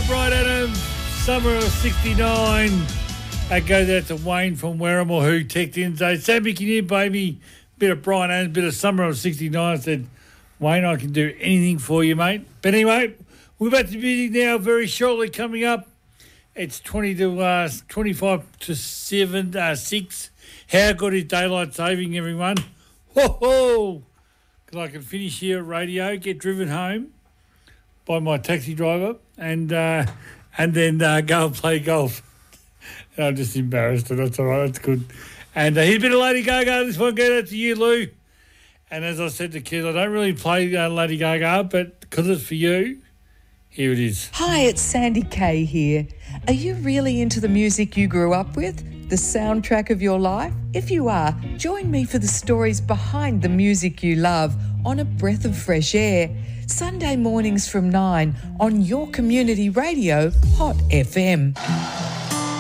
Brian Adams, Summer of 69. That goes out to Wayne from Werribee who texted in and said, Sammy, can you play me a bit of Brian Adams, a bit of Summer of 69? I said, Wayne, I can do anything for you, mate. But anyway, we're back to music now very shortly coming up. It's 25 to 6. How good is daylight saving, everyone? Ho-ho! Because I can finish here at radio, get driven home by my taxi driver and then go and play golf. I'm just embarrassed, but that's all right. That's good. And here's a bit of Lady Gaga. This one goes out to you, Lou. And as I said to kids, I don't really play Lady Gaga, but because it's for you, here it is. Hi, it's Sandy Kay here. Are you really into the music you grew up with? The soundtrack of your life? If you are, join me for the stories behind the music you love on A Breath of Fresh Air. Sunday mornings from 9 on your community radio, Hot FM.